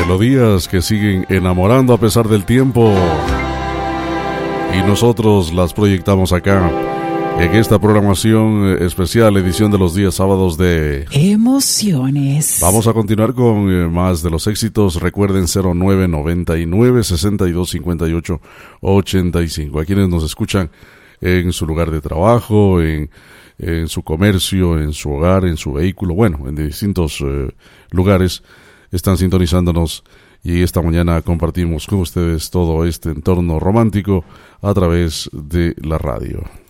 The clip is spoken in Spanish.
Melodías que siguen enamorando a pesar del tiempo. Y nosotros las proyectamos acá en esta programación especial, edición de los días sábados de Emociones. Vamos a continuar con más de los éxitos. Recuerden 0999-6258-85. A quienes nos escuchan en su lugar de trabajo, en su comercio, en su hogar, en su vehículo, bueno, en distintos lugares están sintonizándonos. Y esta mañana compartimos con ustedes todo este entorno romántico a través de la radio.